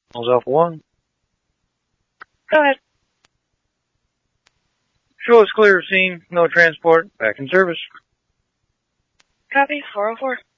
All's Alpha 1. Go ahead. Show is clear of scene. No transport. Back in service. Copy. 404.